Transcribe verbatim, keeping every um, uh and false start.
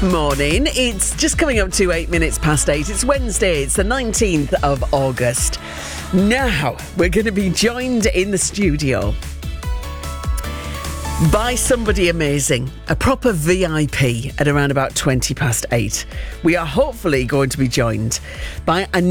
Morning. It's just coming up to eight minutes past eight. It's Wednesday. It's the nineteenth of August. Now, we're going to be joined in the studio by somebody amazing, a proper V I P at around about twenty past eight. We are hopefully going to be joined by a